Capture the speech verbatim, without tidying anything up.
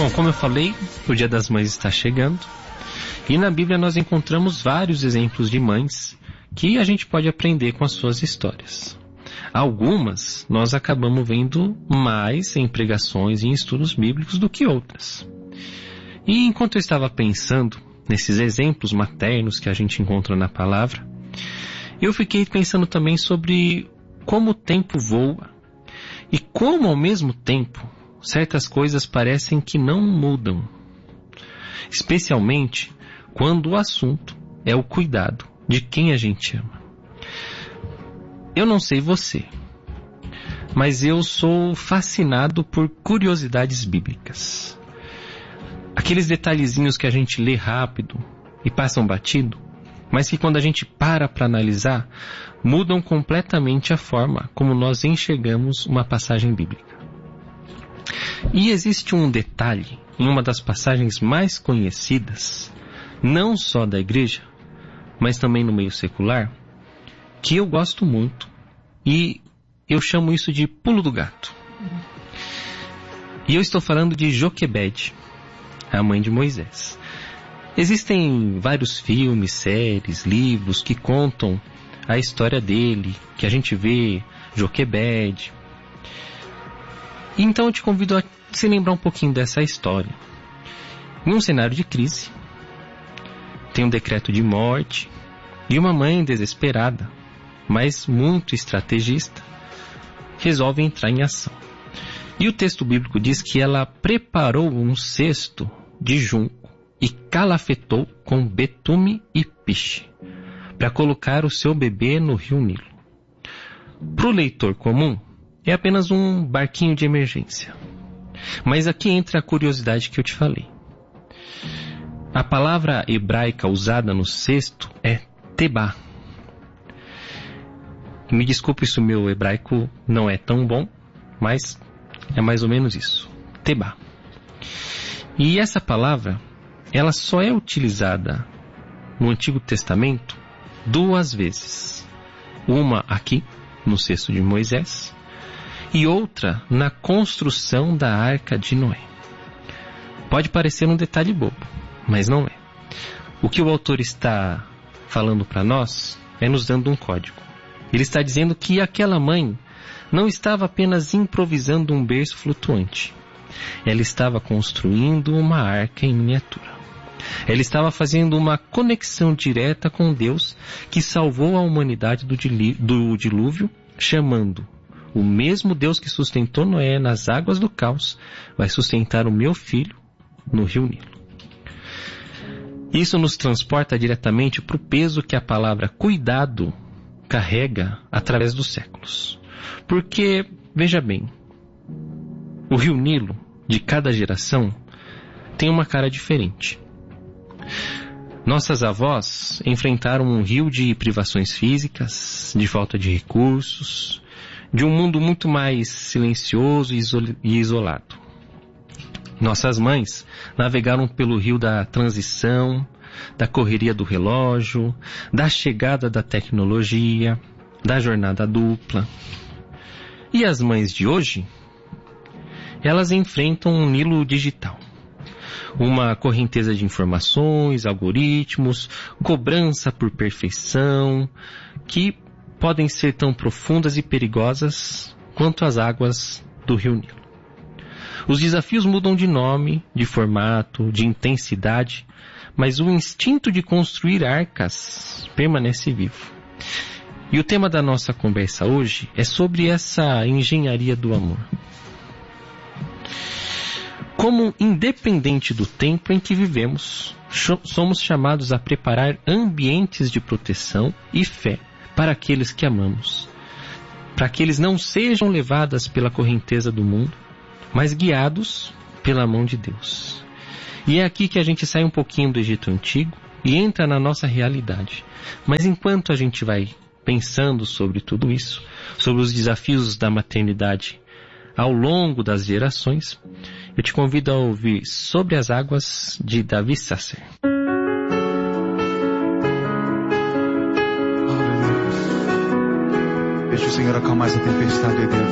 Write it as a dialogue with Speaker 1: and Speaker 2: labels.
Speaker 1: Bom, como eu falei, o Dia das Mães está chegando e na Bíblia nós encontramos vários exemplos de mães que a gente pode aprender com as suas histórias. Algumas nós acabamos vendo mais em pregações e em estudos bíblicos do que outras. E enquanto eu estava pensando nesses exemplos maternos que a gente encontra na palavra, eu fiquei pensando também sobre como o tempo voa e como ao mesmo tempo certas coisas parecem que não mudam, especialmente quando o assunto é o cuidado de quem a gente ama. Eu não sei você, mas eu sou fascinado por curiosidades bíblicas. Aqueles detalhezinhos que a gente lê rápido e passam batido, mas que quando a gente para para analisar, mudam completamente a forma como nós enxergamos uma passagem bíblica. E existe um detalhe em uma das passagens mais conhecidas, não só da igreja, mas também no meio secular, que eu gosto muito e eu chamo isso de pulo do gato. E eu estou falando de Joquebede, a mãe de Moisés. Existem vários filmes, séries, livros que contam a história dele, que a gente vê Joquebede. Então eu te convido a se lembrar um pouquinho dessa história. Em um cenário de crise, tem um decreto de morte e uma mãe desesperada, mas muito estrategista, resolve entrar em ação. E o texto bíblico diz que ela preparou um cesto de junco e calafetou com betume e piche para colocar o seu bebê no rio Nilo. Para o leitor comum, é apenas um barquinho de emergência. Mas aqui entra a curiosidade que eu te falei. A palavra hebraica usada no cesto é tebá. Me desculpe se o meu hebraico não é tão bom, mas é mais ou menos isso. Tebá. E essa palavra, ela só é utilizada no Antigo Testamento duas vezes. Uma aqui, no cesto de Moisés, e outra na construção da Arca de Noé. Pode parecer um detalhe bobo, mas não é. O que o autor está falando para nós é nos dando um código. Ele está dizendo que aquela mãe não estava apenas improvisando um berço flutuante. Ela estava construindo uma arca em miniatura. Ela estava fazendo uma conexão direta com Deus que salvou a humanidade do dilúvio, chamando: o mesmo Deus que sustentou Noé nas águas do caos vai sustentar o meu filho no rio Nilo. Isso nos transporta diretamente para o peso que a palavra cuidado carrega através dos séculos. Porque, veja bem, o rio Nilo de cada geração tem uma cara diferente. Nossas avós enfrentaram um rio de privações físicas, de falta de recursos, de um mundo muito mais silencioso e isolado. Nossas mães navegaram pelo rio da transição, da correria do relógio, da chegada da tecnologia, da jornada dupla. E as mães de hoje, elas enfrentam um Nilo digital. Uma correnteza de informações, algoritmos, cobrança por perfeição, que podem ser tão profundas e perigosas quanto as águas do rio Nilo. Os desafios mudam de nome, de formato, de intensidade, mas o instinto de construir arcas permanece vivo. E o tema da nossa conversa hoje é sobre essa engenharia do amor. Como independente do tempo em que vivemos, somos chamados a preparar ambientes de proteção e fé para aqueles que amamos, para que eles não sejam levados pela correnteza do mundo, mas guiados pela mão de Deus. E é aqui que a gente sai um pouquinho do Egito Antigo e entra na nossa realidade. Mas enquanto a gente vai pensando sobre tudo isso, sobre os desafios da maternidade ao longo das gerações, eu te convido a ouvir Sobre as Águas, de Davi Sasser.
Speaker 2: Deixa o Senhor acalmar essa tempestade aí dentro.